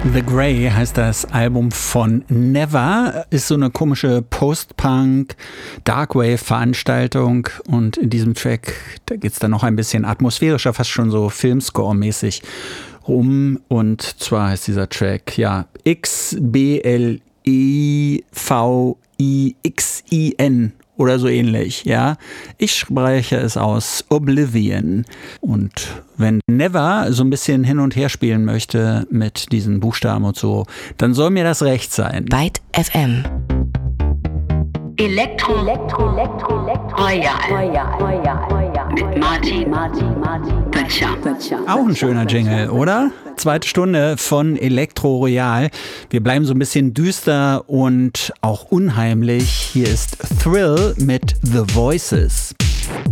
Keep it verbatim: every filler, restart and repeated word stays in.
The Grey heißt das Album von Never, ist so eine komische Post-Punk, Darkwave-Veranstaltung und in diesem Track, da geht es dann noch ein bisschen atmosphärischer, fast schon so Filmscore-mäßig rum und zwar heißt dieser Track, ja, X B L E V I X I N oder so ähnlich, ja. Ich spreche es aus Oblivion. Und wenn Never so ein bisschen hin und her spielen möchte mit diesen Buchstaben und so, dann soll mir das recht sein. Byte F M. Elektro, Elektro, Elektro, Elektro, Royal, Royal, Royal, Royal. Mit Martin, Martin, Martin, Böttcher. Auch ein schöner Jingle, oder? Zweite Stunde von Elektro Royal. Wir bleiben so ein bisschen düster und auch unheimlich. Hier ist Thrill mit The Voices.